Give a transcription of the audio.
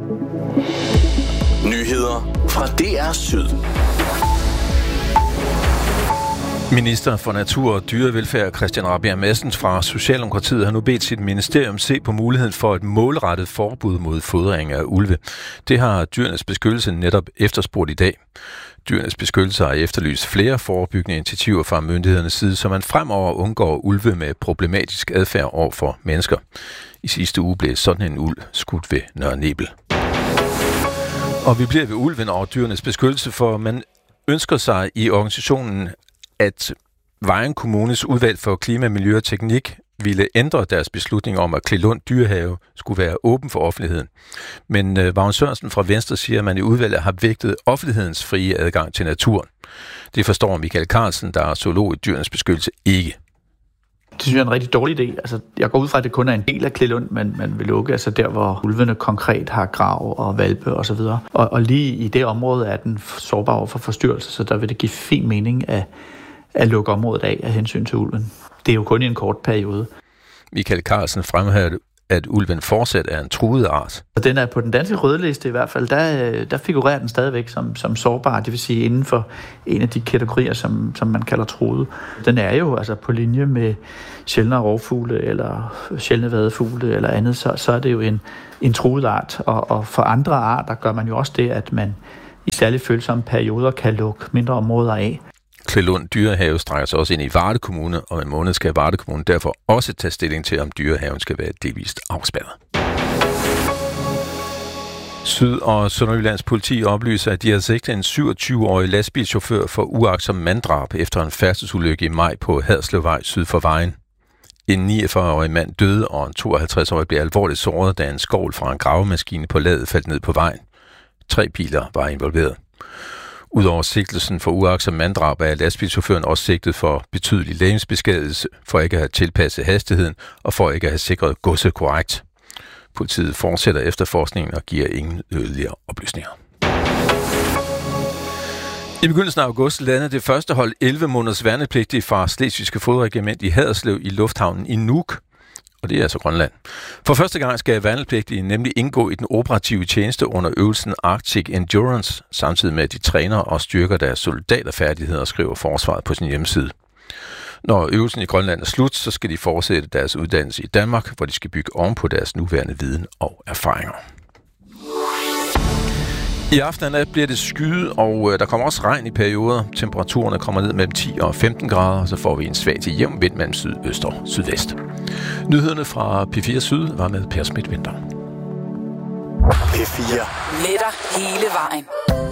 Nyheder fra DR Syd. Minister for Natur og Dyrevelfærd Christian Rabjerg Madsen fra Socialdemokratiet har nu bedt sit ministerium se på muligheden for et målrettet forbud mod fodring af ulve. Det har Dyrenes Beskyttelse netop efterspurgt i dag. Dyrenes Beskyttelse har efterlyst flere forebyggende initiativer fra myndighedernes side, så man fremover undgår ulve med problematisk adfærd over for mennesker. I sidste uge blev sådan en ulv skudt ved Nørre Nebel. Og vi bliver ved ulven og Dyrenes Beskyttelse, for man ønsker sig i organisationen, at Vejen Kommunes udvalg for klima, miljø og teknik ville ændre deres beslutning om, at Klelund Dyrehave skulle være åben for offentligheden. Men Vagn Sørensen fra Venstre siger, at man i udvalget har vægtet offentlighedens frie adgang til naturen. Det forstår Michael Carlsen, der er zoolog i Dyrenes Beskyttelse, ikke. Det synes jeg er en rigtig dårlig idé. Altså, jeg går ud fra, at det kun er en del af Klelund, man vil lukke, altså der, hvor ulvene konkret har grav og hvalpe osv. Og lige i det område er den sårbar over for forstyrrelse, så der vil det give fin mening at lukke området af hensyn til ulven. Det er jo kun i en kort periode. Michael Carlsen fremhæver, at ulven fortsat er en truet art. Og den er på den danske rødliste i hvert fald, der figurerer den stadigvæk som sårbar, det vil sige inden for en af de kategorier, som man kalder truet. Den er jo altså på linje med sjældne rovfugle eller sjældne vadefugle eller andet, så er det jo en truet art. Og for andre arter gør man jo også det, at man i særligt følsomme perioder kan lukke mindre områder af. Klelund Dyrehave strækker sig også ind i Varde Kommune, og en måned skal Varde Kommune derfor også tage stilling til, om dyrehaven skal være delvist afspærret. Syd- og Sønderjyllands politi oplyser, at de har sigtet en 27-årig lastbilchauffør for uagtsom manddrab efter en færdselsulykke i maj på Hadslevvej syd for Vejen. En 49-årig mand døde, og en 52-årig blev alvorligt såret, da en skovl fra en gravemaskine på ladet faldt ned på vejen. 3 biler var involveret. Udover sigtelsen for uagtsom manddrab er lastbilchaufføren også sigtet for betydelig legemsbeskadigelse, for ikke at have tilpasset hastigheden og for ikke at have sikret godset korrekt. Politiet fortsætter efterforskningen og giver ingen yderligere oplysninger. I begyndelsen af august landede det første hold 11 måneders værnepligtige fra Slesvigske Fodregiment i Haderslev i lufthavnen i Nuuk. Og det er altså Grønland. For første gang skal værnepligtige nemlig indgå i den operative tjeneste under øvelsen Arctic Endurance, samtidig med at de træner og styrker deres soldaterfærdigheder, skriver Forsvaret på sin hjemmeside. Når øvelsen i Grønland er slut, så skal de fortsætte deres uddannelse i Danmark, hvor de skal bygge oven på deres nuværende viden og erfaringer. I aften bliver det skyet, og der kommer også regn i perioder. Temperaturerne kommer ned mellem 10 og 15 grader, og så får vi en svag til jævn vind mellem sydøst og sydvest. Nyhederne fra P4 Syd var med Per Schmidt-Winther. P4 med dig hele vejen.